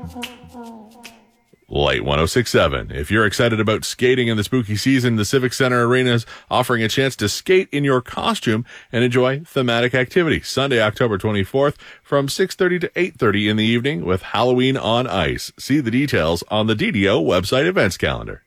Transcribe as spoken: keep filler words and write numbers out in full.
Light one oh six point seven. If you're excited about skating in the spooky season, the Civic Center Arena is offering a chance to skate in your costume and enjoy thematic activities. Sunday, October twenty-fourth from six thirty to eight thirty in the evening with Halloween on Ice. See the details on the D D O website events calendar.